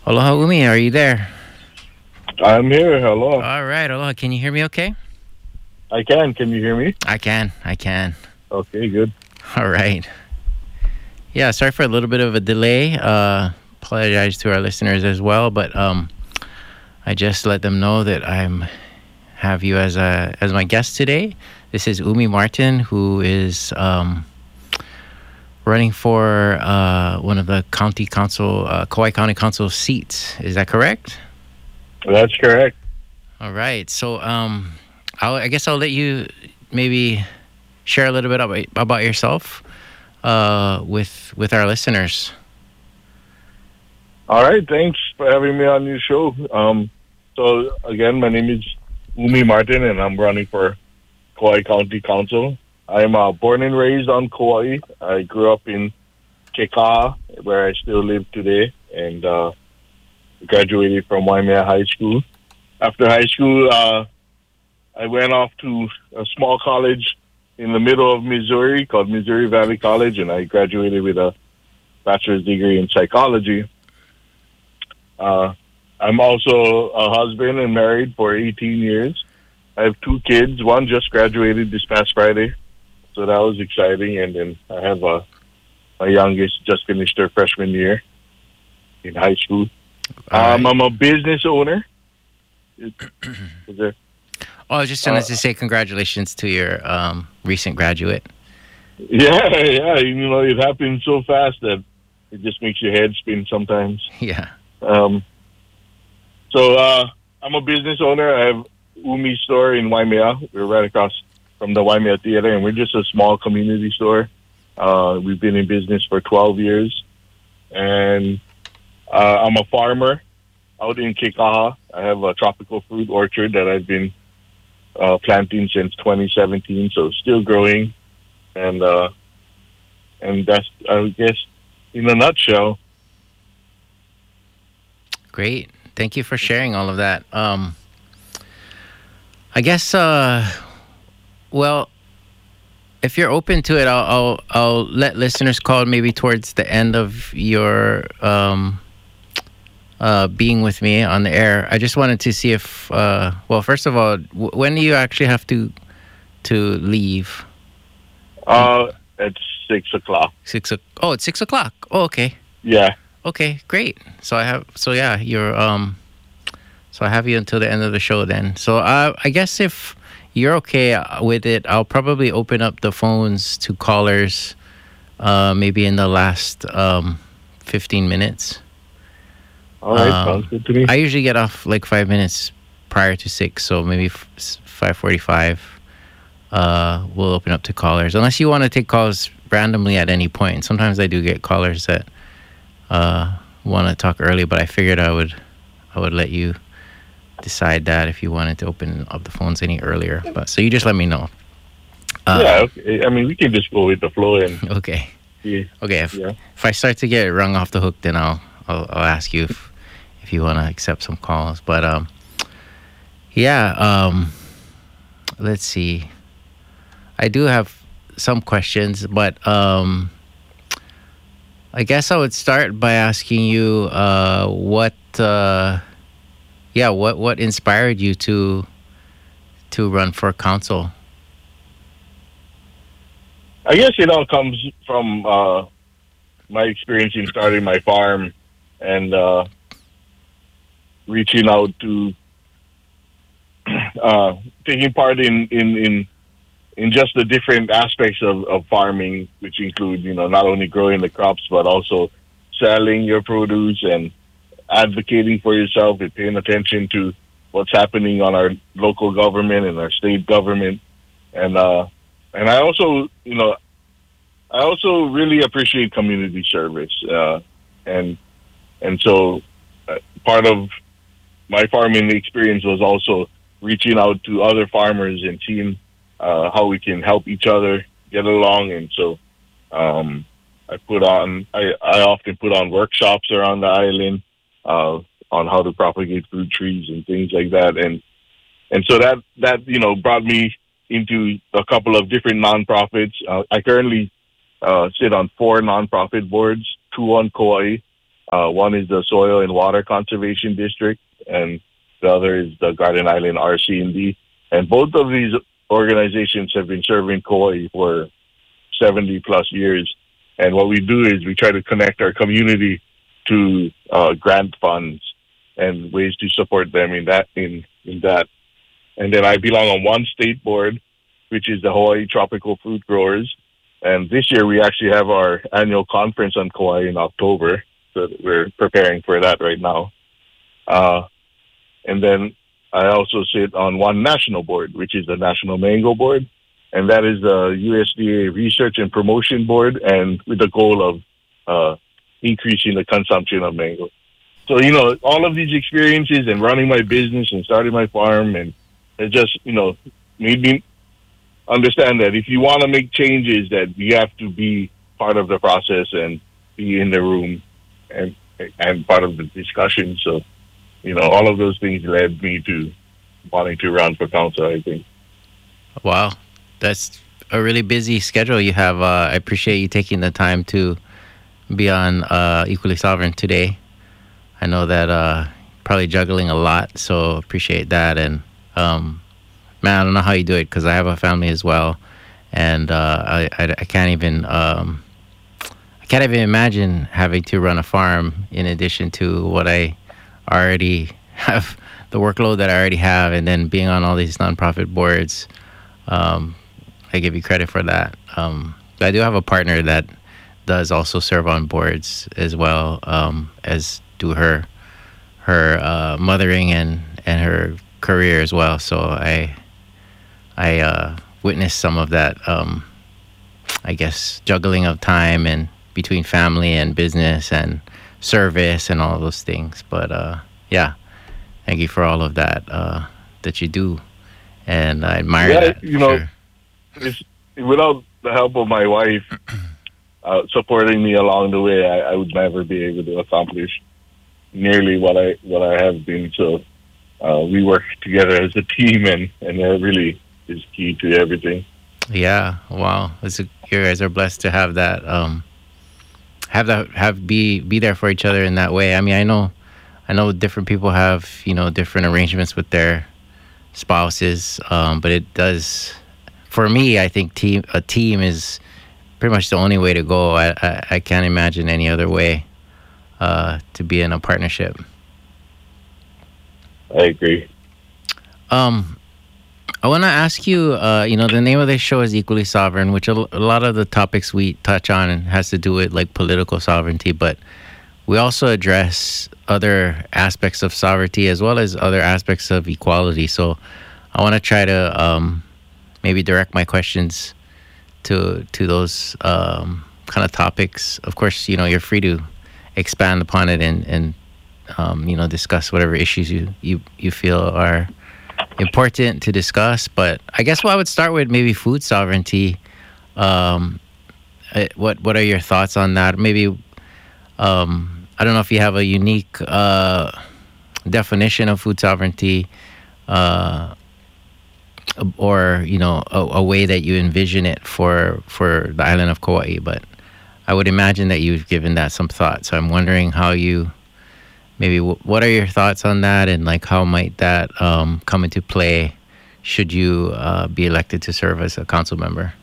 Aloha Umi, are you there? I'm here. Hello. All right, aloha. Can you hear me okay? I can. Can you hear me? I can. I can. Okay, good. All right. Yeah, sorry for a little bit of a delay. Apologize to our listeners as well, but I just let them know that I'm have you as my guest today. This is Umi Martin, who is running for one of the county council, Kauai County Council seats. Is that correct? That's correct. All right. So I guess I'll let you maybe share a little bit about yourself with our listeners. All right. Thanks for having me on your show. So again, my name is Umi Martin, and I'm running for Kauai County Council. I'm born and raised on Kauai. I grew up in Kekaha, where I still live today, and graduated from Waimea High School. After high school, I went off to a small college in the middle of Missouri called Missouri Valley College, and I graduated with a bachelor's degree in psychology. I'm also a husband and married for 18 years. I have two kids. One just graduated this past Friday, so that was exciting. And then I have my youngest just finished her freshman year in high school. Right. I'm a business owner. Is there? Oh, I was just wanted to say congratulations to your recent graduate. Yeah. It happens so fast that it just makes your head spin sometimes. Yeah. So I'm a business owner. I have Umi store in Waimea. We're right across from the Waimea Theater, and we're just a small community store. We've been in business for 12 years, and I'm a farmer out in Kekaha. I have a tropical fruit orchard that I've been planting since 2017, so still growing, and that's, I guess, in a nutshell. Great. Thank you for sharing all of that. I guess well, if you're open to it, I'll let listeners call maybe towards the end of your being with me on the air. I just wanted to see if well, first of all, when do you actually have to leave? At 6 o'clock. Oh, it's 6 o'clock. Oh, okay. Yeah. Okay, great. So you're so I have you until the end of the show then. So I guess if you're okay with it, I'll probably open up the phones to callers maybe in the last 15 minutes. All right, sounds good to me. I usually get off like 5 minutes prior to 6, so maybe 5:45 we'll open up to callers. Unless you want to take calls randomly at any point. Sometimes I do get callers that want to talk early, but I figured I would let you decide that if you wanted to open up the phones any earlier. But so you just let me know. Yeah, okay. I mean, we can just go with the flow and okay. Yeah. Okay. If I start to get rung off the hook, then I'll ask you if you want to accept some calls. But let's see. I do have some questions, but I guess I would start by asking you what inspired you to run for council? I guess it all comes from my experience in starting my farm and reaching out to taking part in just the different aspects of farming, which include, not only growing the crops, but also selling your produce and advocating for yourself and paying attention to what's happening on our local government and our state government. And I also, I also really appreciate community service. And so part of my farming experience was also reaching out to other farmers and seeing how we can help each other get along. And so I often put on workshops around the island on how to propagate fruit trees and things like that. And so that brought me into a couple of different nonprofits. I currently sit on 4 nonprofit boards, 2 on Kauai One is the Soil and Water Conservation District, and the other is the Garden Island RC&D. And both of these organizations have been serving Kauai for 70 plus years. And what we do is we try to connect our community to grant funds and ways to support them in that. And then I belong on one state board, which is the Hawaii Tropical Fruit Growers. And this year we actually have our annual conference on Kauai in October. So we're preparing for that right now. And then I also sit on one national board, which is the National Mango Board. And that is the USDA Research and Promotion Board, and with the goal of increasing the consumption of mango. So, all of these experiences and running my business and starting my farm, and it just, made me understand that if you want to make changes, that you have to be part of the process and be in the room and part of the discussion. So, all of those things led me to wanting to run for council, I think. Wow. That's a really busy schedule you have. I appreciate you taking the time to be on Equally Sovereign today. I know that probably juggling a lot, so appreciate that. And man, I don't know how you do it because I have a family as well, and I can't even imagine having to run a farm in addition to what I already have, the workload that I already have, and then being on all these nonprofit boards. I give you credit for that. I do have a partner that does also serve on boards as well, as do her mothering and her career as well. So I witnessed some of that, I guess, juggling of time and between family and business and service and all of those things. But yeah, thank you for all of that that you do, and I admire that. Sure. Without the help of my wife supporting me along the way, I would never be able to accomplish nearly what I have been. So we work together as a team, and that really is key to everything. Yeah, wow, you guys are blessed to have that. Be there for each other in that way. I mean, I know different people have different arrangements with their spouses, but it does. For me, I think a team is pretty much the only way to go. I can't imagine any other way to be in a partnership. I agree. I want to ask you, the name of this show is Equally Sovereign, which a lot of the topics we touch on has to do with like political sovereignty, but we also address other aspects of sovereignty as well as other aspects of equality. So I want to try to maybe direct my questions to those kind of topics. Of course, you're free to expand upon it and discuss whatever issues you feel are important to discuss. But I guess what I would start with, maybe food sovereignty. What are your thoughts on that? Maybe I don't know if you have a unique definition of food sovereignty, or a way that you envision it for the island of Kauai, but I would imagine that you've given that some thought. So I'm wondering how you what are your thoughts on that, and like how might that come into play should you be elected to serve as a council member?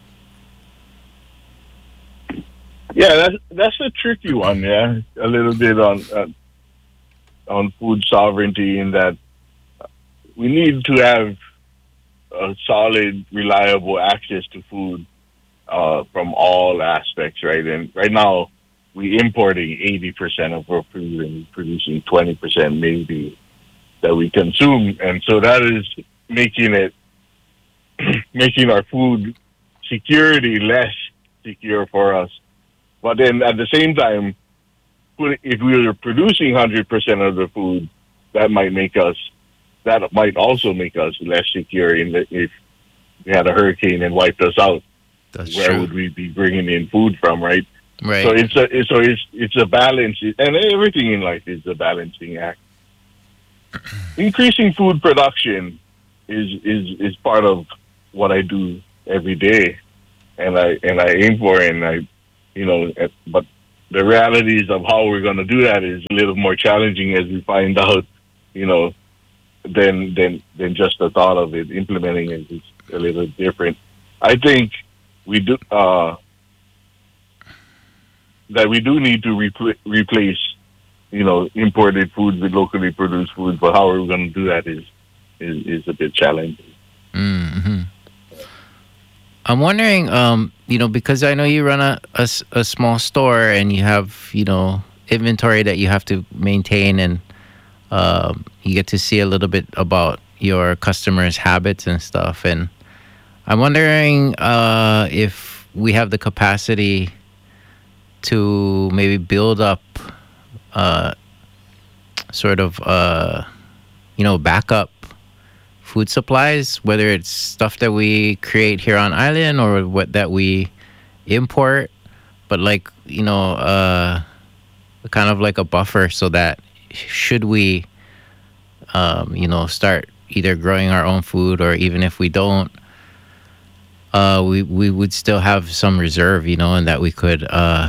Yeah, that's a tricky one. Yeah, a little bit on food sovereignty, in that we need to have a solid, reliable access to food from all aspects, right? And right now, we're importing 80% of our food and producing 20% maybe that we consume, and so that is making our food security less secure for us. But then at the same time, if we were producing 100% of the food, that might also make us less secure if we had a hurricane and wiped us out. That's where true. would we be bringing in food from, right? Right. So it's a balance, and everything in life is a balancing act. Increasing food production is part of what I do every day, and I aim for, but the realities of how we're going to do that is a little more challenging as we find out, you know, than just the thought of it. Implementing it is a little different. I think we do that we do need to replace, you know, imported foods with locally produced foods. But how are we going to do that is a bit challenging. Mm-hmm. I'm wondering, you know, because I know you run a small store and you have, you know, inventory that you have to maintain, and you get to see a little bit about your customers' habits and stuff. And I'm wondering if we have the capacity to maybe build up sort of, you know, backup food supplies, whether it's stuff that we create here on island or what that we import, but like, you know, kind of like a buffer so that should we, you know, start either growing our own food, or even if we don't, we would still have some reserve, you know, and that we could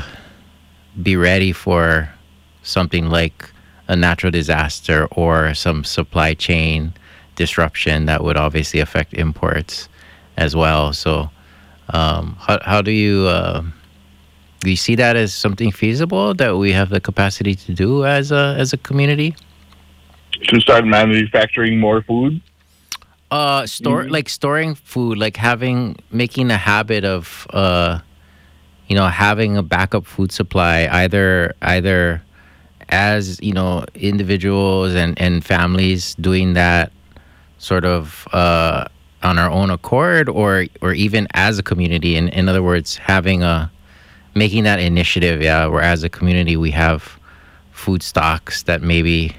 be ready for something like a natural disaster or some supply chain disruption that would obviously affect imports as well. So how do you see that as something feasible that we have the capacity to do as a community? To start manufacturing more food? Storing food, like making a habit of you know, having a backup food supply, either as, you know, individuals and families doing that sort of on our own accord, or even as a community. In other words, making that initiative, yeah, where as a community we have food stocks that maybe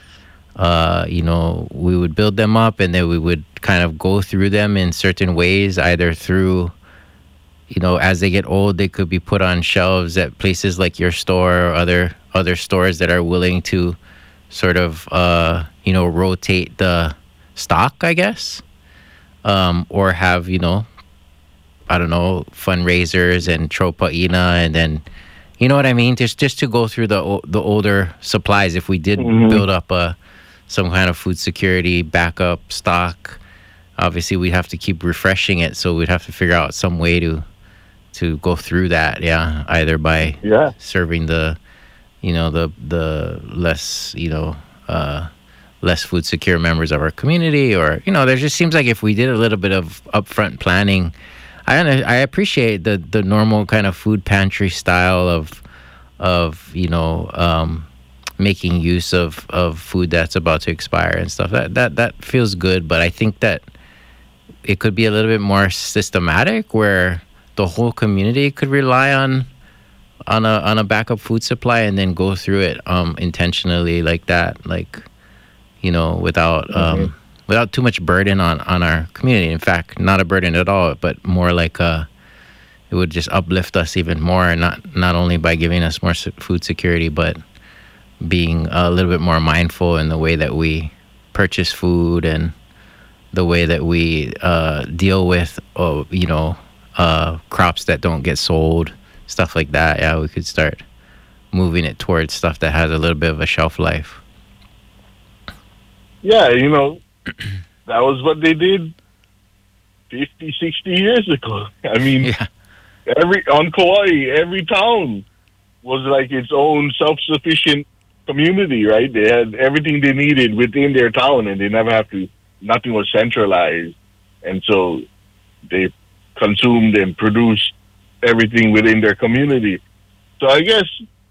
you know, we would build them up, and then we would kind of go through them in certain ways, either through, you know, as they get old, they could be put on shelves at places like your store or other stores that are willing to sort of you know, rotate the stock, I guess, or have, you know, I don't know, fundraisers and tropaina, and then, you know what I mean, just to go through the older supplies. If we did build up some kind of food security backup stock, obviously we'd have to keep refreshing it, so we'd have to figure out some way to go through that, yeah, either by serving the, you know, the less, you know, less food secure members of our community, or, you know, there just seems like if we did a little bit of upfront planning. I appreciate the normal kind of food pantry style of you know, making use of food that's about to expire and stuff. That feels good, but I think that it could be a little bit more systematic, where the whole community could rely on a backup food supply and then go through it intentionally like that, like, you know, without too much burden on our community. In fact, not a burden at all, but more like it would just uplift us even more, and not only by giving us more food security, but being a little bit more mindful in the way that we purchase food and the way that we deal with, you know, crops that don't get sold, stuff like that. Yeah, we could start moving it towards stuff that has a little bit of a shelf life. Yeah, you know, that was what they did 50, 60 years ago. I mean, on Kauai, every town was like its own self-sufficient community, right? They had everything they needed within their town, and they never have to, nothing was centralized. And so they consumed and produced everything within their community. So I guess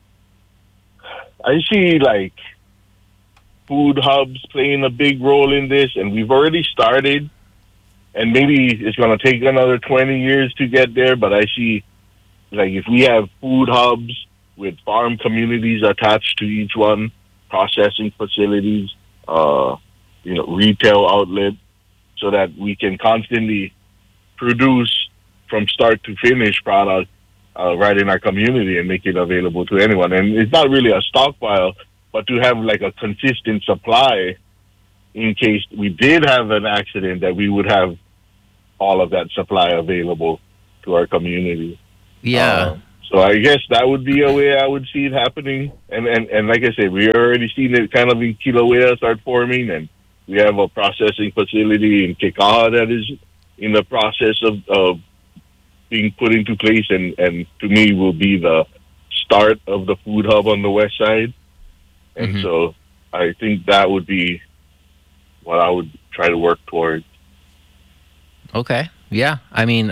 I see like food hubs playing a big role in this, and we've already started, and maybe it's going to take another 20 years to get there, but I see like if we have food hubs with farm communities attached to each one, processing facilities, you know, retail outlet, so that we can constantly produce from start to finish product right in our community and make it available to anyone. And it's not really a stockpile, but to have like a consistent supply in case we did have an accident, that we would have all of that supply available to our community. Yeah. So I guess that would be a way I would see it happening. And like I said, we already seen it kind of in Kilauea start forming, and we have a processing facility in Kekaha that is in the process of being put into place, and to me will be the start of the food hub on the west side. And so I think that would be what I would try to work towards. Okay. Yeah. I mean,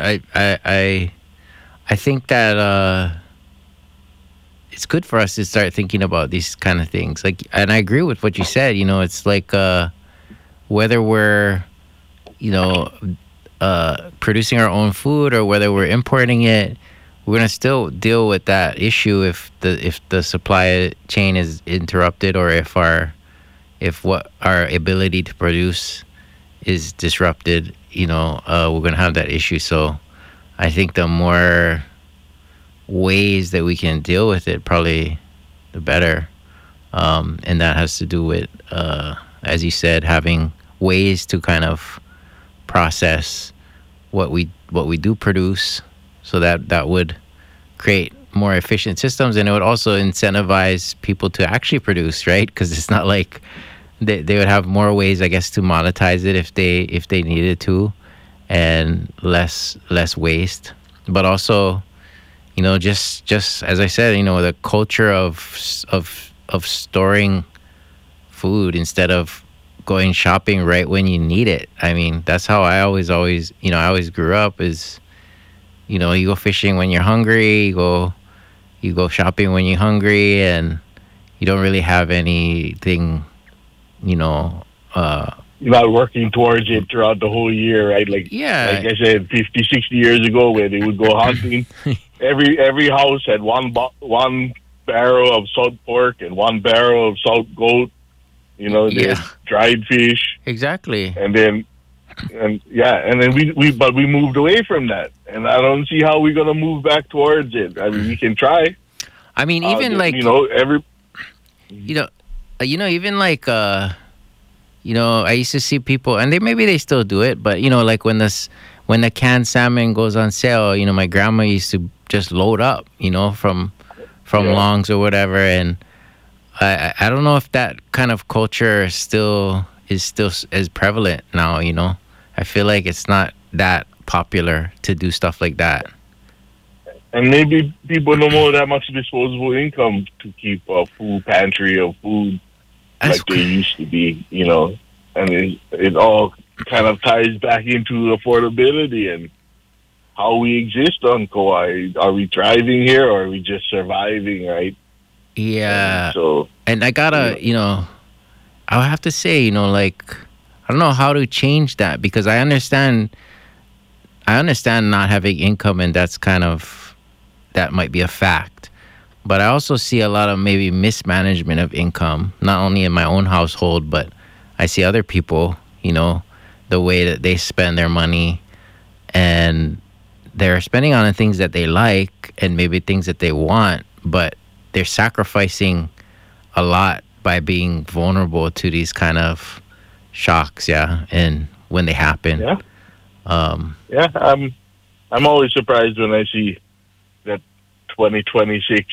I think that it's good for us to start thinking about these kind of things. Like, and I agree with what you said. You know, it's like whether we're, you know, producing our own food or whether we're importing it, we're gonna still deal with that issue if the supply chain is interrupted, or if our ability to produce is disrupted. You know, we're gonna have that issue. So I think the more ways that we can deal with it, probably the better. And that has to do with, as you said, having ways to kind of process what we do produce, so that would create more efficient systems, and it would also incentivize people to actually produce, right? Because it's not like they would have more ways, I guess, to monetize it if they needed to, and less waste. But also, you know, just as I said, you know, the culture of storing food instead of going shopping right when you need it. I mean, that's how I always, you know, I always grew up is, you know, you go fishing when you're hungry, you go shopping when you're hungry, and you don't really have anything, you know, you're not working towards it throughout the whole year, right? Like I said, 50, 60 years ago, where they would go hunting, every house had one barrel of salt pork and one barrel of salt goat. You know, they had dried fish. Exactly. And then we moved away from that, and I don't see how we're gonna move back towards it. I mean, we can try. I mean, even like, you know, even like you know, I used to see people, and maybe they still do it, but you know, like when the canned salmon goes on sale, you know, my grandma used to just load up, you know, from Longs or whatever, and I don't know if that kind of culture is still as prevalent now. You know, I feel like it's not that popular to do stuff like that. And maybe people don't have that much disposable income to keep a full pantry of food like they used to be, you know. And it all kind of ties back into affordability and how we exist on Kauai. Are we thriving here, or are we just surviving, right? Yeah. And I gotta, you know, I'll have to say, you know, like, I don't know how to change that, because I understand not having income, and that's kind of, that might be a fact. But I also see a lot of maybe mismanagement of income, not only in my own household, but I see other people, you know, the way that they spend their money, and they're spending on the things that they like and maybe things that they want, but they're sacrificing a lot by being vulnerable to these kind of shocks, and when they happen. I'm always surprised when I see that 2026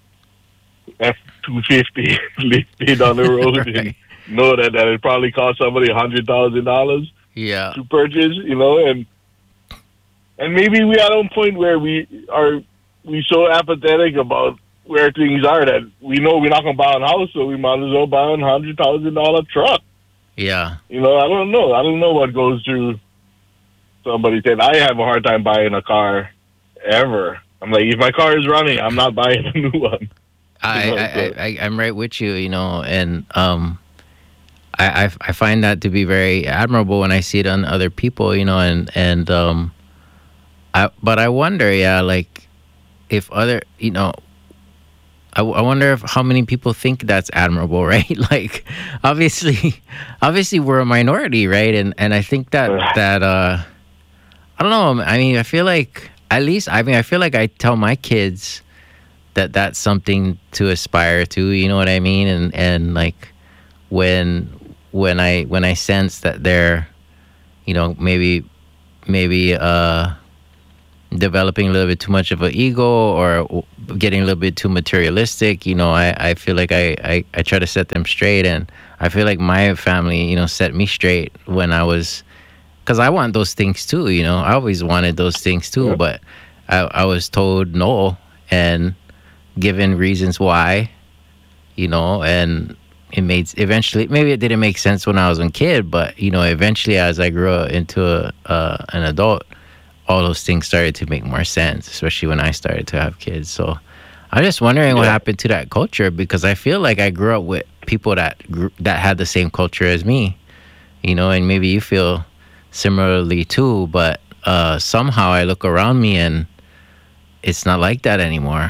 F-250 lifted on the road, right, and know that it probably cost somebody $100,000 to purchase, you know, and maybe we are at a point where we so apathetic about where things are that we know we're not going to buy a house, so we might as well buy a $100,000 truck. Yeah. You know, I don't know what goes through somebody said. I have a hard time buying a car ever. I'm like, if my car is running, I'm not buying a new one. I'm right with you, you know, and I find that to be very admirable when I see it on other people, you know, and but I wonder, like, if other, you know, I wonder how many people think that's admirable, right? Like, obviously we're a minority, right? And I think that I don't know. I mean, I feel like, at least, I mean, I feel like I tell my kids that that's something to aspire to. You know what I mean? And like when I sense that they're, you know, maybe developing a little bit too much of an ego or getting a little bit too materialistic. I feel like I try to set them straight, and I feel like my family, set me straight when I was, because I want those things too. I always wanted those things too, Yeah. but I was told no and given reasons why, and it made eventually, maybe it didn't make sense when I was a kid, but eventually as I grew into an adult, all those things started to make more sense, especially when I started to have kids. So I'm just wondering what Yeah. happened to that culture, because I feel like I grew up with people that had the same culture as me, and maybe you feel similarly too, but somehow I look around me and it's not like that anymore.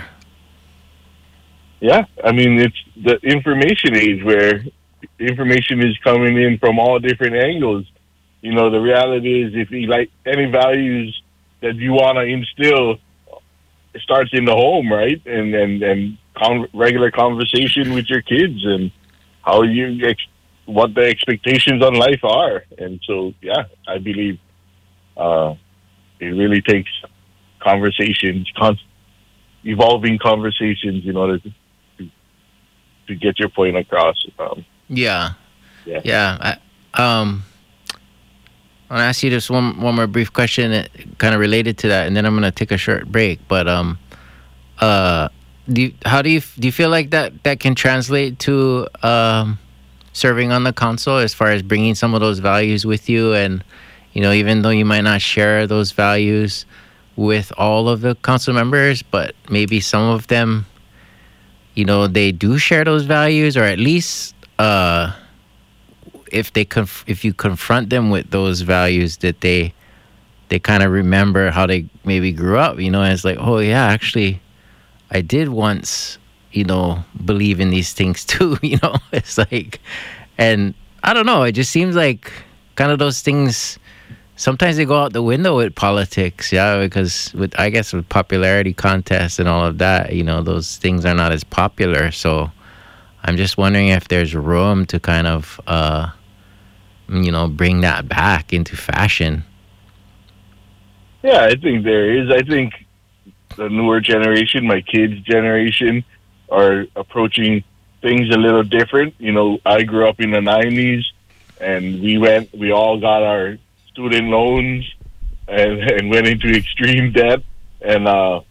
Yeah, I mean, it's the information age where information is coming in from all different angles. The reality is, if you like any values that you want to instill, it starts in the home, right? And regular conversation with your kids and how what the expectations on life are. And so, yeah, I believe it really takes conversations, evolving conversations in order to get your point across. Yeah. Yeah. Yeah. I want to ask you just one more brief question, kind of related to that, and then I'm gonna take a short break. But do you feel like that can translate to serving on the council, as far as bringing some of those values with you, and even though you might not share those values with all of the council members, but maybe some of them, they do share those values, or at least if you confront them with those values, that they kind of remember how they maybe grew up, and it's like, oh yeah, actually I did once, believe in these things too. It's like, and I don't know, it just seems like kind of those things sometimes they go out the window with politics, yeah, because I guess with popularity contests and all of that, those things are not as popular. So I'm just wondering if there's room to kind of bring that back into fashion. Yeah, I think there is. I think the newer generation, my kids' generation, are approaching things a little different. I grew up in the 90s, and we all got our student loans and went into extreme debt, and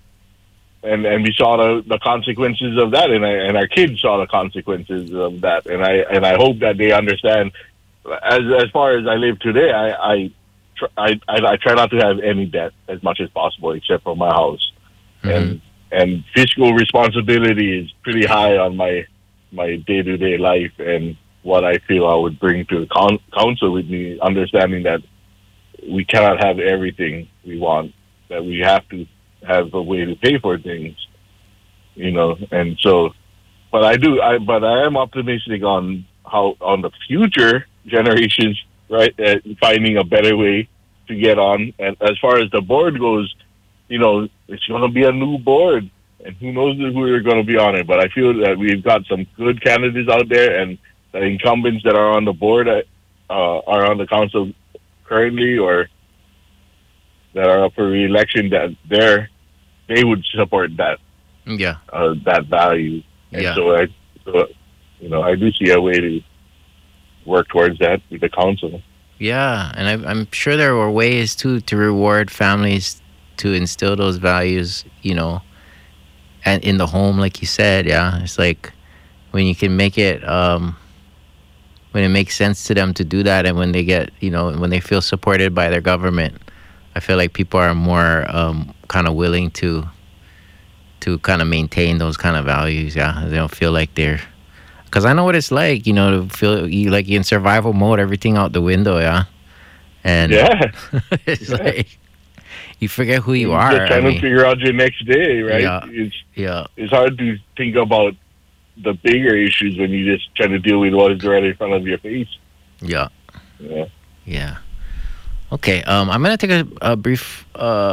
we saw the consequences of that, and our kids saw the consequences of that, and I hope that they understand. As far as I live today, I try not to have any debt as much as possible, except for my house. Mm-hmm. And fiscal responsibility is pretty high on my day-to-day life, and what I feel I would bring to the council with me, understanding that we cannot have everything we want, that we have to have a way to pay for things, and so, but I am optimistic on the future generations, right, finding a better way to get on. And as far as the board goes, it's going to be a new board, and who knows who are going to be on it. But I feel that we've got some good candidates out there, and the incumbents that are on the board are on the council currently, or that are up for re-election, that they would support that that value. And Yeah. so I do see a way to work towards that with the council. Yeah, and I'm sure there were ways too to reward families to instill those values, and in the home, like you said. Yeah, it's like when you can make it, when it makes sense to them to do that, and when they get, when they feel supported by their government, I feel like people are more kind of willing to kind of maintain those kind of values. Yeah, they don't feel like they're. Because I know what it's like, to feel like you're in survival mode, everything out the window, yeah? And Yeah. it's like, you forget who you You're are. just trying to figure out your next day, right? Yeah. It's hard to think about the bigger issues when you just try to deal with what is right in front of your face. Yeah. Yeah. Yeah. Okay, I'm going to take a brief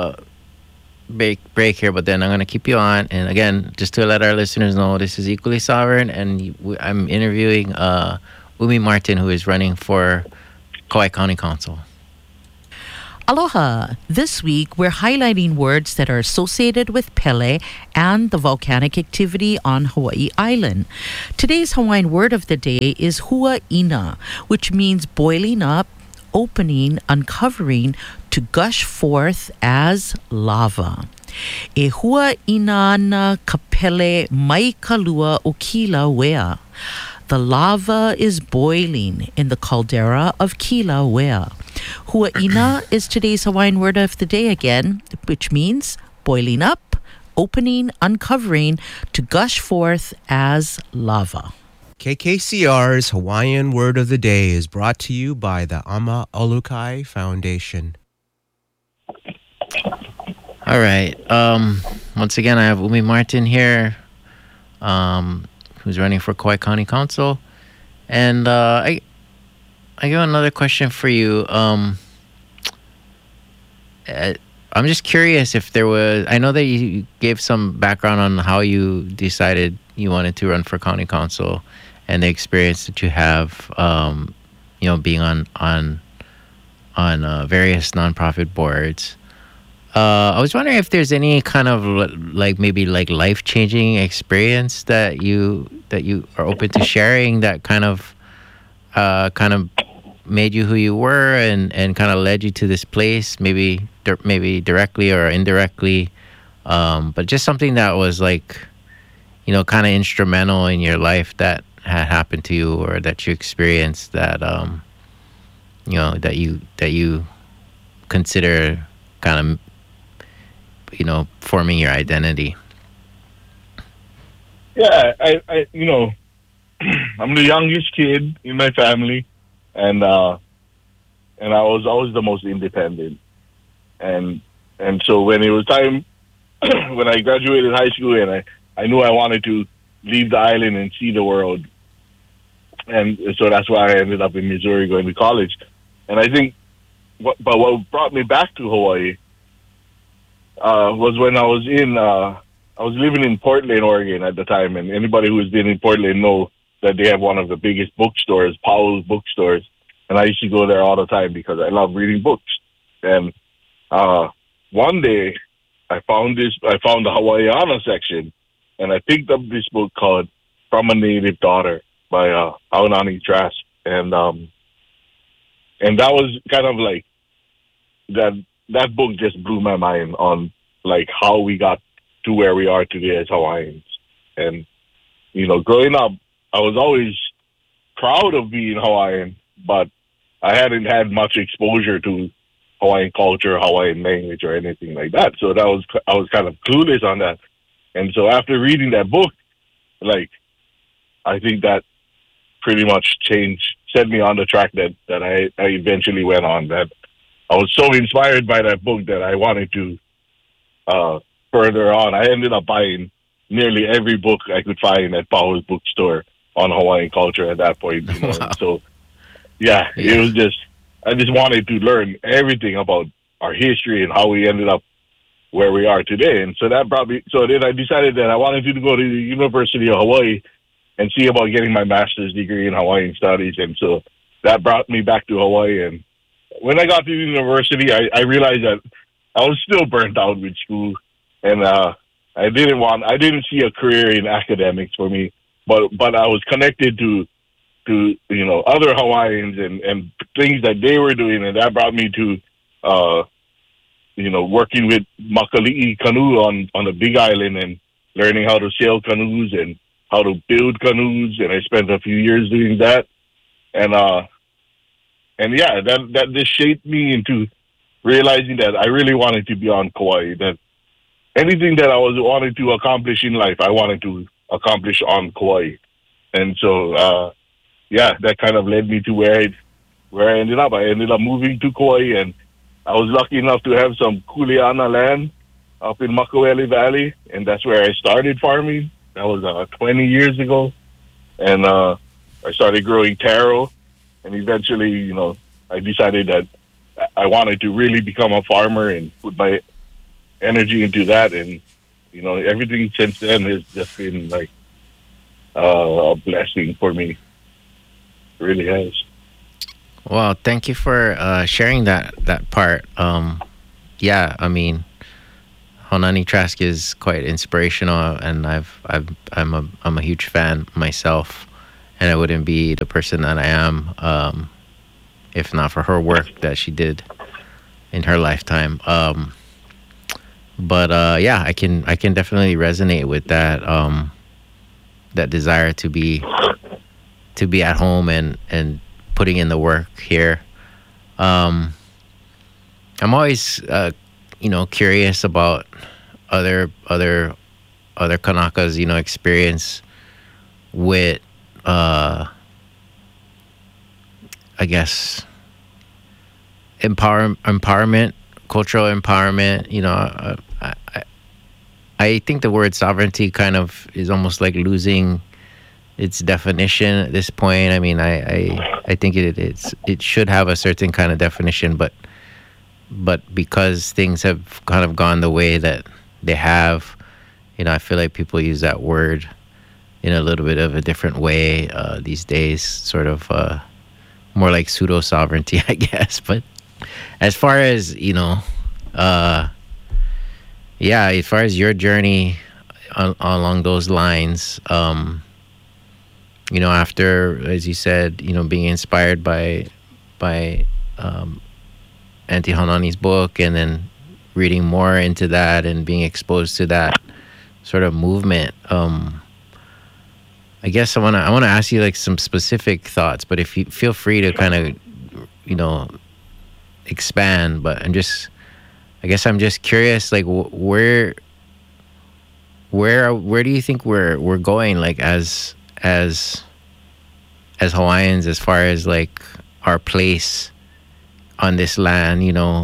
break here, but then I'm going to keep you on. And again, just to let our listeners know, this is Equally Sovereign, and I'm interviewing Umi Martin, who is running for Kauai County Council. Aloha! This week, we're highlighting words that are associated with Pele and the volcanic activity on Hawaii Island. Today's Hawaiian word of the day is hua'ina, which means boiling up, opening, uncovering, to gush forth as lava. E hua'ina ana kapele mai ka lua o Kila Wea. The lava is boiling in the caldera of Kila Wea. Hua'ina is today's Hawaiian word of the day again, which means boiling up, opening, uncovering, to gush forth as lava. KKCR's Hawaiian word of the day is brought to you by the Ama Olukai Foundation. All right. Once again, I have Umi Martin here, who's running for Kauai County Council. And I got another question for you. I'm just curious if there was... I know that you gave some background on how you decided you wanted to run for county council and the experience that you have, being on various nonprofit boards. I was wondering if there's any kind of maybe life-changing experience that you are open to sharing that kind of made you who you were and kind of led you to this place, maybe directly or indirectly, but just something that was kind of instrumental in your life that had happened to you or that you experienced that that you consider kind of forming your identity. Yeah, I I'm the youngest kid in my family, and I was always the most independent, and so when it was time, when I graduated high school, and I knew I wanted to leave the island and see the world, and so that's why I ended up in Missouri going to college, and I think, what brought me back to Hawaii was when I was living in Portland, Oregon at the time, and anybody who's been in Portland know that they have one of the biggest bookstores, Powell's Bookstores, and I used to go there all the time because I love reading books. And one day I found the Hawaiiana section, and I picked up this book called From a Native Daughter by Aunani Trask, and that was kind of like that book just blew my mind on how we got to where we are today as Hawaiians. And growing up, I was always proud of being Hawaiian, but I hadn't had much exposure to Hawaiian culture, Hawaiian language, or anything like that. So I was kind of clueless on that. And so after reading that book, I think that pretty much set me on the track that I eventually went on. That I was so inspired by that book that I wanted to further on. I ended up buying nearly every book I could find at Powell's Bookstore on Hawaiian culture at that point. Wow. So, it was I just wanted to learn everything about our history and how we ended up where we are today. And so that brought me, so then I decided that I wanted to go to the University of Hawaii and see about getting my master's degree in Hawaiian studies. And so that brought me back to Hawaii. And when I got to the university, I realized that I was still burnt out with school, and I didn't see a career in academics for me, but I was connected to other Hawaiians and things that they were doing, and that brought me to working with Makali'i Canoe on the Big Island and learning how to sail canoes and how to build canoes, and I spent a few years doing that, that just shaped me into realizing that I really wanted to be on Kauai, that anything that I wanted to accomplish in life, I wanted to accomplish on Kauai. And so, that kind of led me to where I ended up. I ended up moving to Kauai, and I was lucky enough to have some kuleana land up in Makaweli Valley, and that's where I started farming. That was 20 years ago. And I started growing taro, and eventually, I decided that I wanted to really become a farmer and put my energy into that. And, everything since then has just been a blessing for me. It really has. Well, thank you for sharing that part. Yeah, I mean, Honani Trask is quite inspirational, and I'm a huge fan myself, and I wouldn't be the person that I am if not for her work that she did in her lifetime. But yeah, I can definitely resonate with that desire to be at home and putting in the work here. Um, I'm always curious about other other other Kanakas experience with I guess empowerment, cultural empowerment. I think the word sovereignty kind of is almost like losing its definition at this point. I mean, I think it should have a certain kind of definition, but because things have kind of gone the way that they have, I feel like people use that word in a little bit of a different way these days, sort of more like pseudo sovereignty, I guess. But as far as uh, yeah, as far as your journey along those lines, after, as you said, being inspired by Auntie Hanani's book, and then reading more into that and being exposed to that sort of movement. I guess I wanna ask you like some specific thoughts, but if you feel free to kind of expand. But I guess I'm just curious, like where do you think we're going, like as Hawaiians, as far as like our place on this land,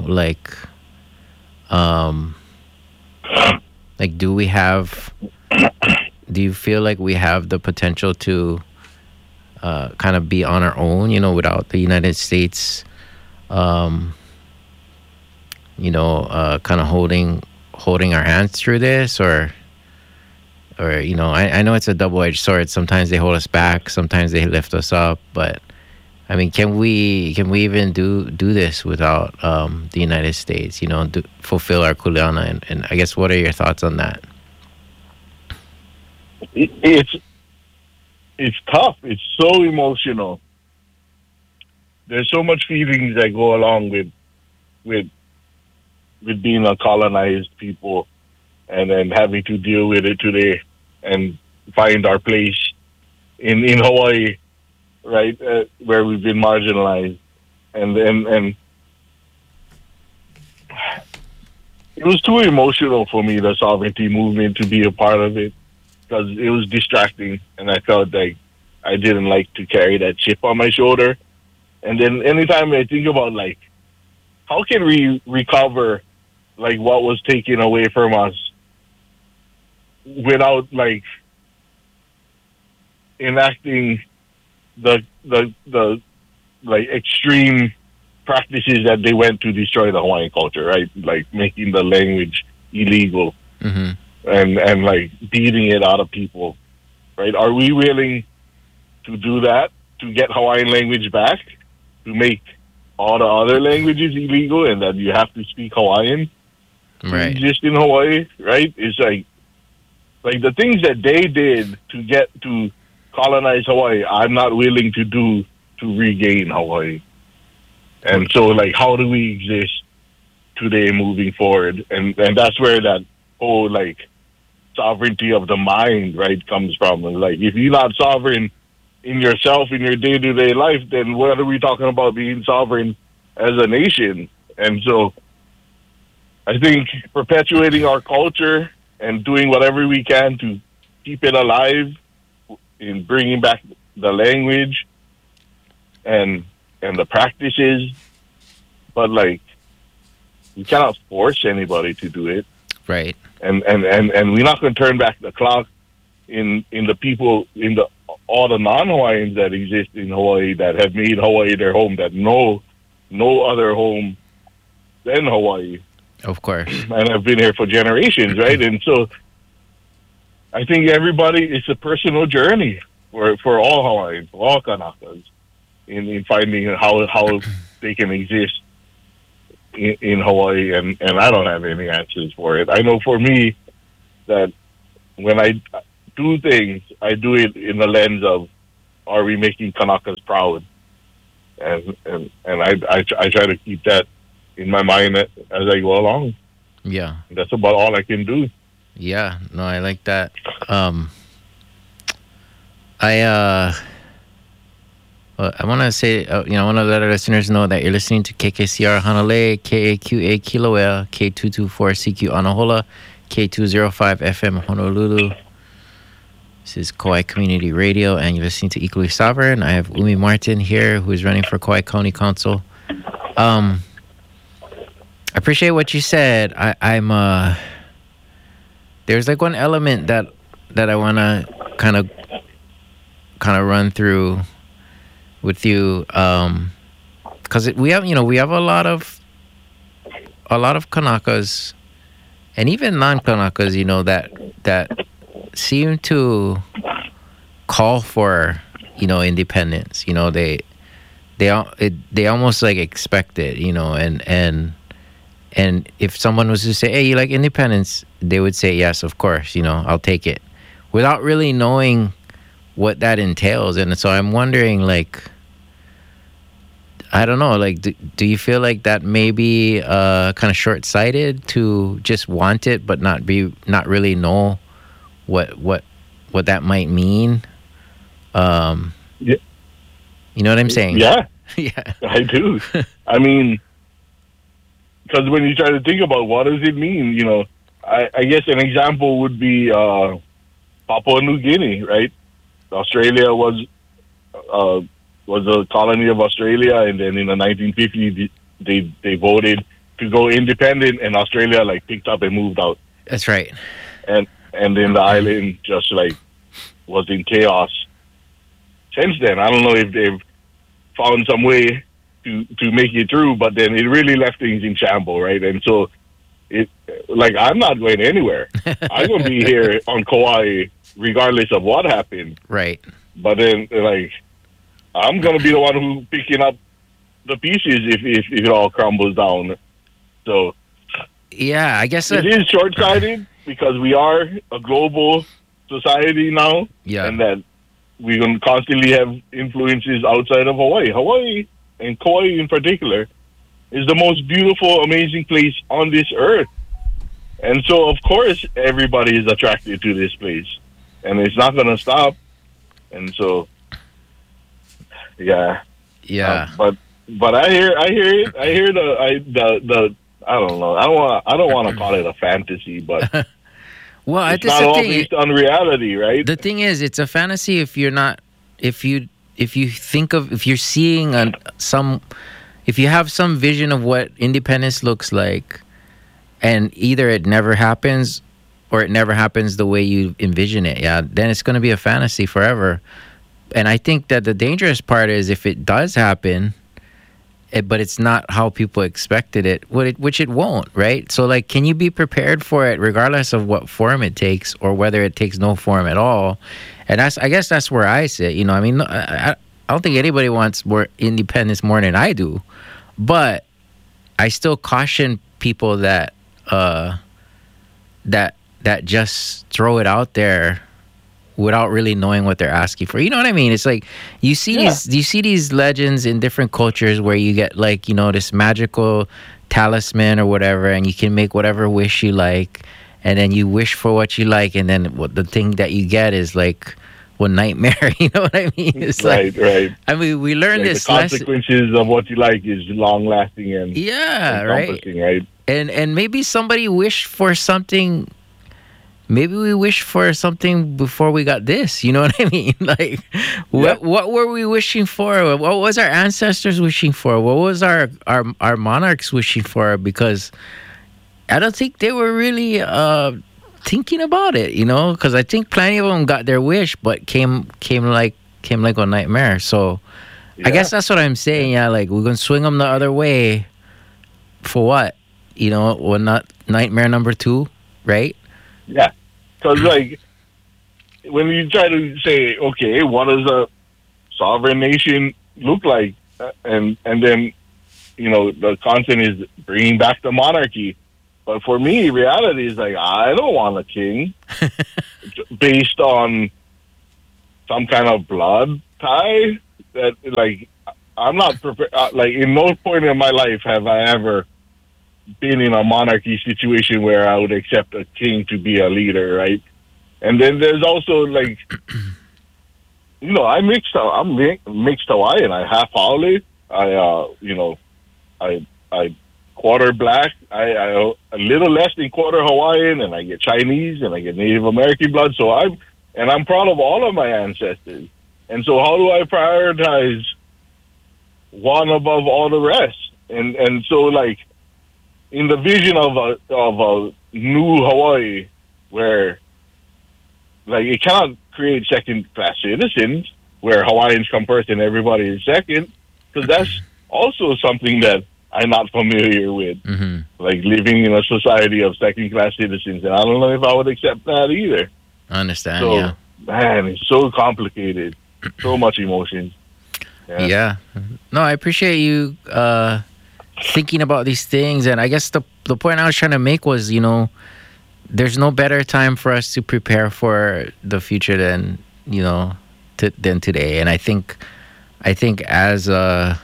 um like do you feel like we have the potential to kind of be on our own, without the United States kind of holding our hands through this, or I know it's a double-edged sword. Sometimes they hold us back, sometimes they lift us up, but I mean, can we even do this without the United States? Fulfill our kuleana, and I guess, what are your thoughts on that? It's tough. It's so emotional. There's so much feelings that go along with being a colonized people, and then having to deal with it today and find our place in Hawaii, right, where we've been marginalized, and it was too emotional for me, the sovereignty movement, to be a part of it, because it was distracting, and I felt like I didn't like to carry that chip on my shoulder. And then anytime I think about, like, how can we recover, like, what was taken away from us without, like, enacting the like extreme practices that they went to destroy the Hawaiian culture, right? Like making the language illegal, Mm-hmm. and like beating it out of people, right? Are we willing to do that to get Hawaiian language back, to make all the other languages illegal, and that you have to speak Hawaiian Right. just in Hawaii, right? It's like the things that they did to get to colonize Hawaii, I'm not willing to do to regain Hawaii. And so, like, how do we exist today moving forward? And that's where that whole, like, sovereignty of the mind, right, comes from. And, like, if you're not sovereign in yourself, in your day-to-day life, then what are we talking about being sovereign as a nation? And so I think perpetuating our culture and doing whatever we can to keep it alive, in bringing back the language and the practices, but, like, we cannot force anybody to do it. Right. And we're not going to turn back the clock in the people, in all the non-Hawaiians that exist in Hawaii, that have made Hawaii their home, that know no other home than Hawaii, Of course. and have been here for generations, right? And so I think everybody, it's a personal journey for all Hawaiians, for all Kanakas. in finding how they can exist in Hawaii, and I don't have any answers for it. I know for me that when I do things, I do it in the lens of, are we making Kanakas proud? And I try to keep that in my mind as I go along. Yeah. That's about all I can do. Yeah. No, I like that. I want to say, I want to let our listeners know that you're listening to KKCR Hanalei, KAQA Kilauea, K224CQ Anahola, K205 FM Honolulu. This is Kauai Community Radio, and you're listening to Equally Sovereign. I have Umi Martin here, who is running for Kauai County Council. I appreciate what you said. I'm there's like one element that I want to kind of run through with you, because we have a lot of Kanakas and even non-Kanakas, that seem to call for independence. They almost like expect it, and if someone was to say, hey, you like independence, they would say, yes, of course, I'll take it, without really knowing what that entails. And so I'm wondering, like, I don't know, like, do you feel like that may be kind of short-sighted to just want it but not really know what that might mean? Yeah. You know what I'm saying? Yeah. Yeah. I do. I mean, because when you try to think about what does it mean, I guess an example would be Papua New Guinea, right? Australia was a colony of Australia, and then in the 1950s they voted to go independent, and Australia picked up and moved out. That's right. And then the island just was in chaos. Since then, I don't know if they've found some way to make it through, but then it really left things in shambles, right? And so I'm not going anywhere. I'm going to be here on Kauai regardless of what happened. Right. But then, I'm going to be the one who picking up the pieces if it all crumbles down. So, yeah, I guess it is short-sighted because we are a global society now. Yeah. And that we're going to constantly have influences outside of Hawaii. Hawaii, and Kauai in particular, is the most beautiful, amazing place on this earth. And so, of course, everybody is attracted to this place. And it's not going to stop. And so, yeah. Yeah. But I hear it. I hear the I don't know. I don't want to call it a fantasy, but well, it's not all based on reality, right? The thing is, it's a fantasy if you're seeing if you have some vision of what independence looks like, and either it never happens or it never happens the way you envision it, then it's going to be a fantasy forever. And I think that the dangerous part is if it does happen, but it's not how people expected it, which it won't, right? So, can you be prepared for it regardless of what form it takes or whether it takes no form at all? And I guess that's where I sit. I mean, I don't think anybody wants more independence more than I do, but I still caution people that just throw it out there without really knowing what they're asking for. You know what I mean? It's like you see these legends in different cultures where you get this magical talisman or whatever, and you can make whatever wish you like, and then you wish for what you like, and then the thing that you get is nightmare. You know what I mean? It's right. I mean, we learned this. The consequences of what you like is long lasting and encompassing, right? And maybe somebody wished for something. Maybe we wished for something before we got this. You know what I mean? What were we wishing for? What was our ancestors wishing for? What was our monarchs wishing for? Because I don't think they were really thinking about it, because I think plenty of them got their wish, but came like a nightmare. So I guess that's what I'm saying. Yeah, we're gonna swing them the other way. For what? Well, not nightmare number 2, right? Yeah, because when you try to say, okay, what does a sovereign nation look like, and then the content is bringing back the monarchy. But for me, reality is like I don't want a king based on some kind of blood tie. That like I'm not prepared. Like in no point in my life have I ever been in a monarchy situation where I would accept a king to be a leader, right? And then there's also like, I'm mixed Hawaiian. I half Haole. I quarter black. I a little less than quarter Hawaiian, and I get Chinese, and I get Native American blood. So I'm proud of all of my ancestors. And so how do I prioritize one above all the rest? And so like in the vision of a new Hawaii where like it cannot create second class citizens where Hawaiians come first and everybody is second, because that's also something that I'm not familiar with. Mm-hmm. Like living in a society of second class citizens, and I don't know if I would accept that either. I understand. So, yeah. man, it's so complicated. So much emotion. Yeah. No, I appreciate you thinking about these things. And I guess the point I was trying to make was, there's no better time for us to prepare for the future than, than today. And I think as a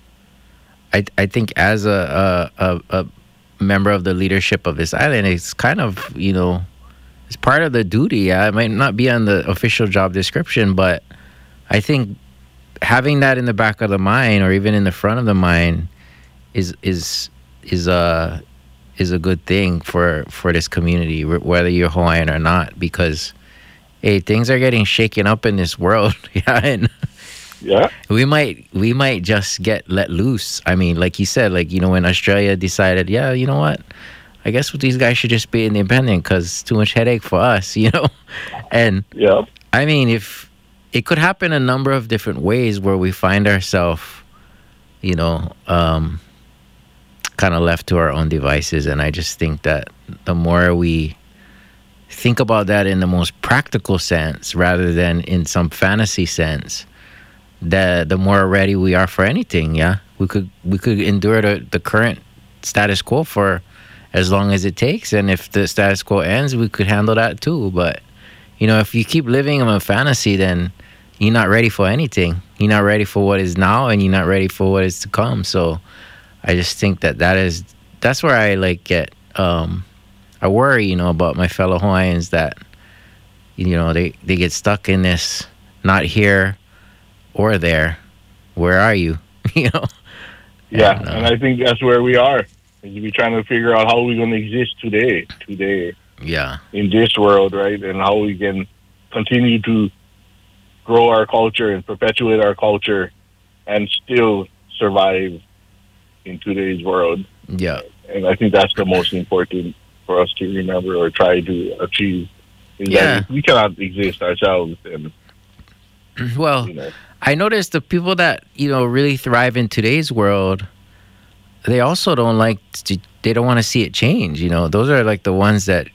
member of the leadership of this island, it's kind of, it's part of the duty. Yeah? It might not be on the official job description, but I think having that in the back of the mind or even in the front of the mind is a good thing for this community, whether you're Hawaiian or not, because hey, things are getting shaken up in this world. And we might just get let loose. I mean, like you said, like when Australia decided, you know what, I guess these guys should just be independent because it's too much headache for us, and I mean, if it could happen a number of different ways where we find ourselves, kind of left to our own devices. And I just think that the more we think about that in the most practical sense rather than in some fantasy sense, the more ready we are for anything. Yeah, we could endure the current status quo for as long as it takes, and if the status quo ends, we could handle that too. But if you keep living in a fantasy, then you're not ready for anything. You're not ready for what is now, and you're not ready for what is to come. So I just think that's where I get I worry, about my fellow Hawaiians that they get stuck in this not here or there. Where are you? Yeah, and I think that's where we are. We're trying to figure out how we're going to exist today. Yeah. In this world, right? And how we can continue to grow our culture and perpetuate our culture and still survive in today's world. Yeah. And I think that's the most important for us to remember or try to achieve. Is that we cannot exist ourselves. And, well, I noticed the people that, really thrive in today's world, they also don't they don't want to see it change. Those are like the ones that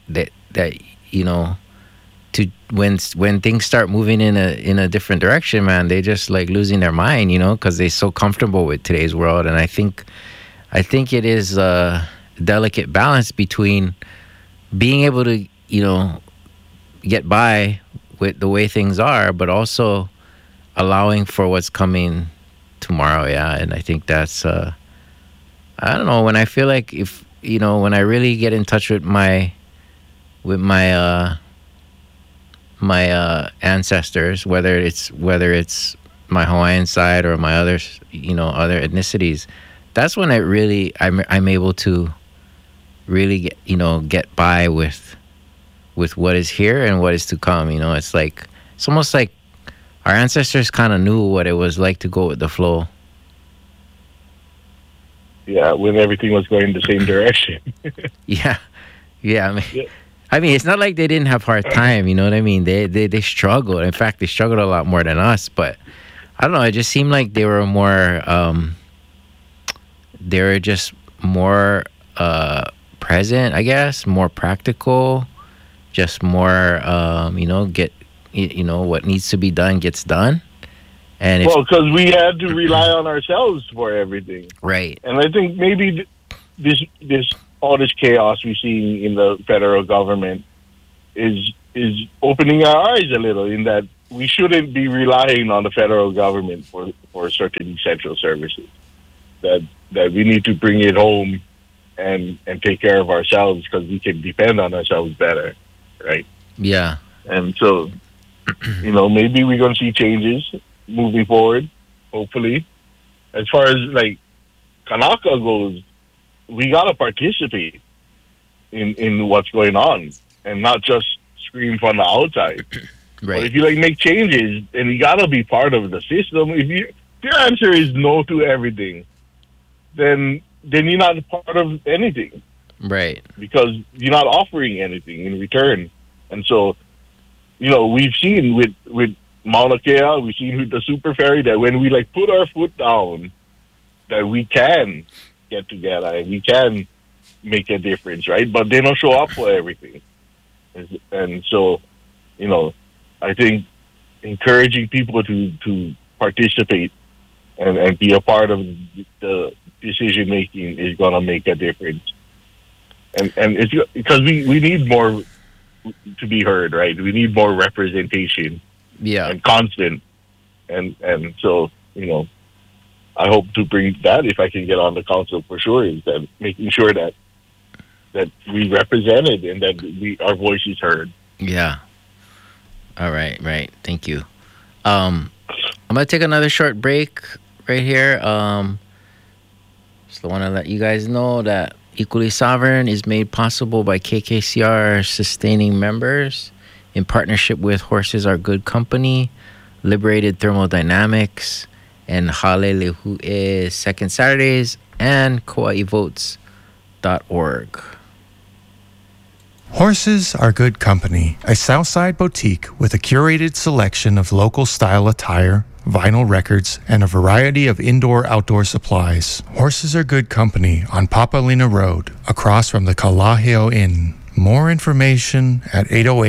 when things start moving in a different direction, man, they just losing their mind, because they're so comfortable with today's world. And I think it is a delicate balance between being able to, get by with the way things are, but also allowing for what's coming tomorrow. Yeah. And I think that's, I don't know, when I feel like when I really get in touch with my ancestors, whether it's my Hawaiian side or my other ethnicities, that's when I'm able to really get by with what is here and what is to come. It's almost like our ancestors kind of knew what it was like to go with the flow. Yeah, when everything was going the same direction. Yeah. I mean, it's not like they didn't have hard time. You know what I mean? They struggled. In fact, they struggled a lot more than us. But I don't know. It just seemed like they were more. They were just more present, I guess. More practical. Just more. What needs to be done gets done. And if, Well, because we had to rely on ourselves for everything. right. And I think maybe this all this chaos we see in the federal government is opening our eyes a little, in that we shouldn't be relying on the federal government for certain essential services. That we need to bring it home and take care of ourselves, because we can depend on ourselves better, right? Yeah. And so, maybe we're going to see changes moving forward, hopefully. As far as like Kanaka goes, we got to participate in what's going on and not just scream from the outside. But Right. if you make changes, and you got to be part of the system. If your answer is no to everything, then you're not part of anything, Right. because you're not offering anything in return. And so, we've seen with Mauna Kea, we've seen with the Super Ferry, that when we put our foot down, that we can get together and we can make a difference, right? But they don't show up for everything. And so, I think encouraging people to participate and be a part of the decision making is going to make a difference. And it's because we need more to be heard, right? We need more representation Yeah. and constant. And so, I hope to bring that, if I can get on the council for sure, is that making sure that we represented and that our voice is heard. Yeah. All right. Right. Thank you. I'm gonna take another short break right here. Just want to let you guys know that Equally Sovereign is made possible by KKCR sustaining members in partnership with Horses Are Good Company, Liberated Thermodynamics, and Halelehu'e Second Saturdays, and KauaiVotes.org. Horses Are Good Company, a Southside boutique with a curated selection of local style attire, vinyl records, and a variety of indoor-outdoor supplies. Horses Are Good Company on Papalina Road, across from the Kalaheo Inn. More information at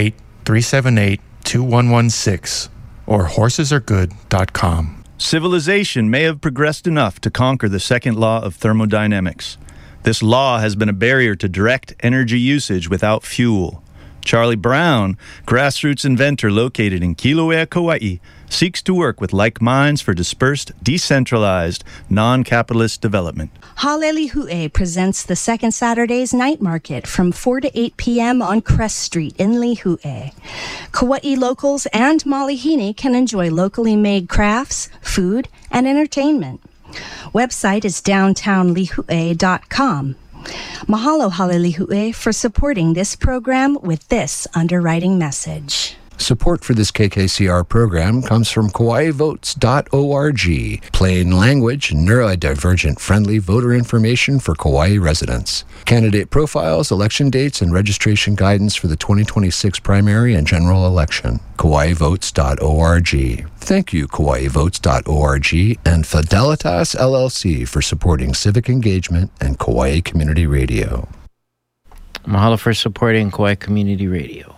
808-378-2116 or horsesaregood.com. Civilization may have progressed enough to conquer the second law of thermodynamics. This law has been a barrier to direct energy usage without fuel. Charlie Brown, grassroots inventor located in Kilauea, Kauai, seeks to work with like minds for dispersed, decentralized, non-capitalist development. Halelehu'e presents the Second Saturdays Night Market from 4 to 8 p.m. on Crest Street in Lihue. Kauai locals and Malihini can enjoy locally made crafts, food, and entertainment. Website is downtownlihue.com. Mahalo Halelehu'e for supporting this program with this underwriting message. Support for this KKCR program comes from KauaiVotes.org, plain language, neurodivergent friendly voter information for Kauai residents. Candidate profiles, election dates, and registration guidance for the 2026 primary and general election. KauaiVotes.org. Thank you, KauaiVotes.org and Fidelitas LLC for supporting civic engagement and Kauai Community Radio. Mahalo for supporting Kauai Community Radio.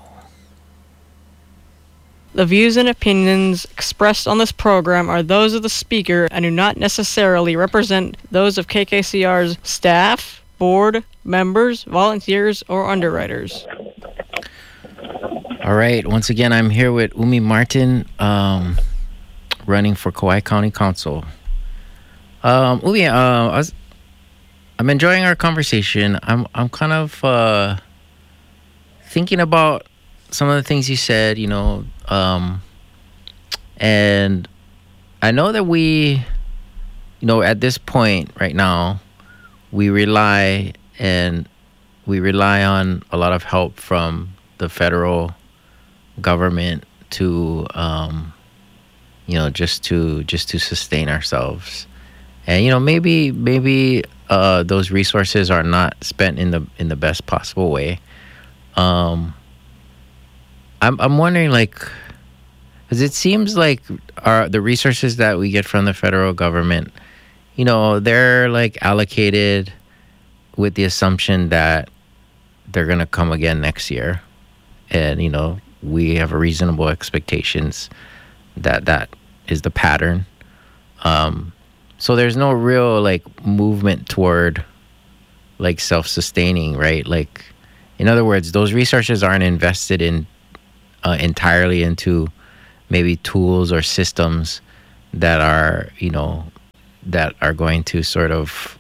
The views and opinions expressed on this program are those of the speaker and do not necessarily represent those of KKCR's staff, board, members, volunteers, or underwriters. All right. Once again, I'm here with Umi Martin, running for Kauai County Council. Umi, I'm enjoying our conversation. I'm kind of thinking about some of the things you said, and I know that we, at this point right now, we rely on a lot of help from the federal government to, just to sustain ourselves, and maybe those resources are not spent in the best possible way. I'm wondering, because it seems like the resources that we get from the federal government, they're allocated with the assumption that they're gonna come again next year, and we have a reasonable expectations that is the pattern. So there's no real like movement toward like self-sustaining, right? Like, in other words, those resources aren't invested in entirely into maybe tools or systems that are, that are going to sort of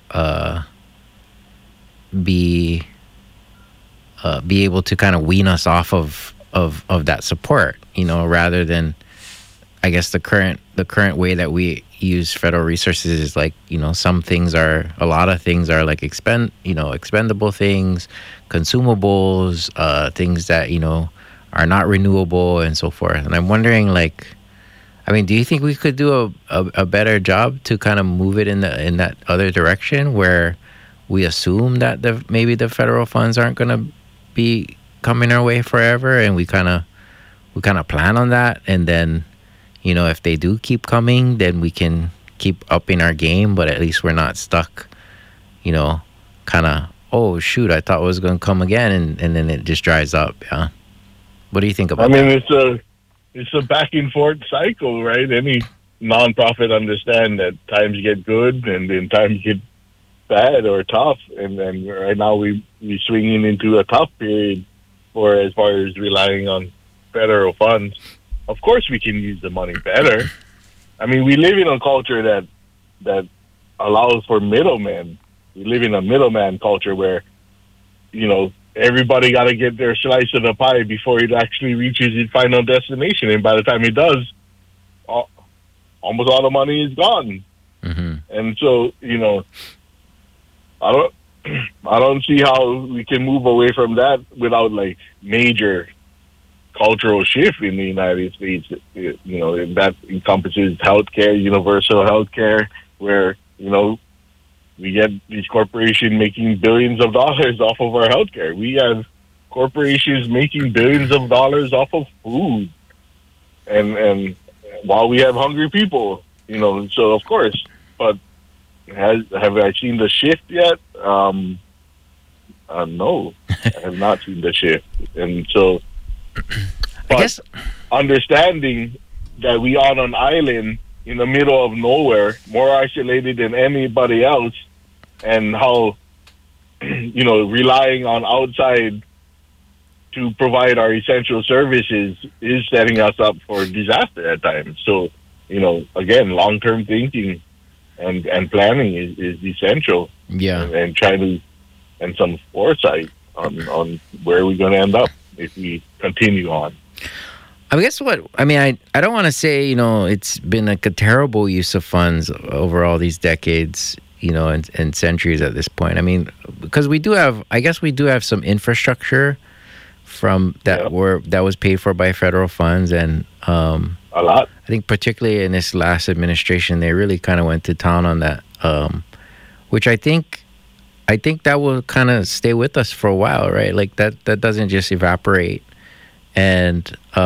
be able to kind of wean us off of that support, rather than, I guess, the current way that we use federal resources is like, a lot of things are like expendable things, consumables, things that, are not renewable and so forth. And I'm wondering, like, do you think we could do a better job to kind of move it in that other direction where we assume that maybe the federal funds aren't going to be coming our way forever, and we kind of plan on that, and then, if they do keep coming, then we can keep upping our game, but at least we're not stuck, kind of, oh shoot, I thought it was going to come again, and then it just dries up. Yeah. What do you think about that? It's a back and forth cycle, right? Any nonprofit understand that times get good and then times get bad or tough, and then right now we swinging into a tough period for as far as relying on federal funds. Of course, we can use the money better. We live in a culture that allows for middlemen. We live in a middleman culture where, everybody got to get their slice of the pie before it actually reaches its final destination. And by the time it does, almost all the money is gone. Mm-hmm. And so, I don't see how we can move away from that without like major cultural shift in the United States. And that encompasses healthcare, universal healthcare, where, we get these corporations making billions of dollars off of our healthcare. We have corporations making billions of dollars off of food, and while we have hungry people, So of course, but have I seen the shift yet? No, I have not seen the shift, and so. I guess understanding that we are on an island in the middle of nowhere, more isolated than anybody else, and how, relying on outside to provide our essential services is setting us up for disaster at times. So, again, long-term thinking and planning is essential. Yeah. And and some foresight on where we're going to end up if we continue on. I guess I don't want to say, it's been like a terrible use of funds over all these decades, and centuries at this point. Because we do have some infrastructure from that that was paid for by federal funds, and a lot. I think particularly in this last administration, they really kind of went to town on that, which I think that will kind of stay with us for a while, right? Like that doesn't just evaporate. And,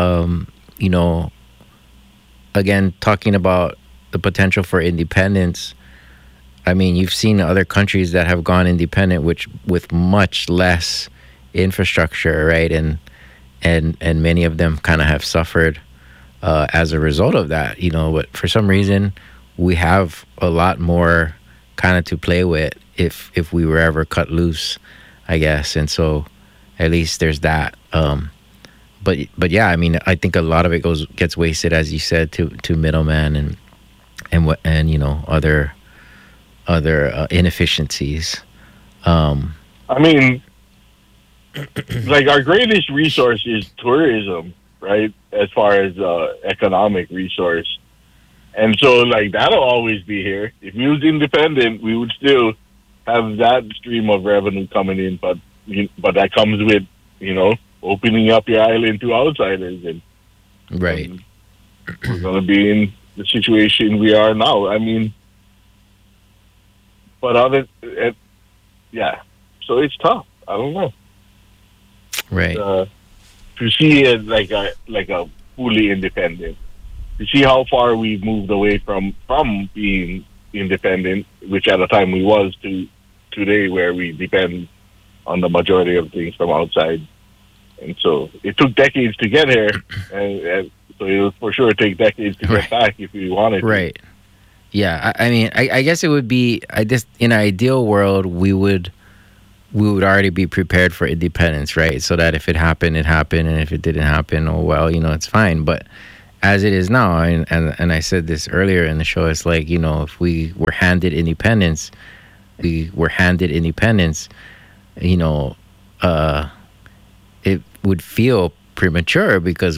again, talking about the potential for independence, you've seen other countries that have gone independent, with much less infrastructure, right? And many of them kind of have suffered as a result of that, but for some reason, we have a lot more kind of to play with if we were ever cut loose, I guess. And so at least there's that. But yeah, I think a lot of it gets wasted, as you said, to middlemen and other inefficiencies. Like our greatest resource is tourism, right? As far as economic resource, and so like that'll always be here. If we was independent, we would still have that stream of revenue coming in, but that comes with opening up your island to outsiders, and right. We're going to be in the situation we are now. So it's tough. I don't know. Right. To see it like a fully independent, to see how far we've moved away from being independent, which at a time we was, to today where we depend on the majority of things from outside. And so it took decades to get here, and So it'll for sure take decades to get back if we wanted to. Right. Yeah. I mean, I guess it would be. In an ideal world, we would already be prepared for independence, right? So that if it happened, it happened, and if it didn't happen, oh well, it's fine. But as it is now, and I said this earlier in the show, it's like, if we were handed independence, it would feel premature because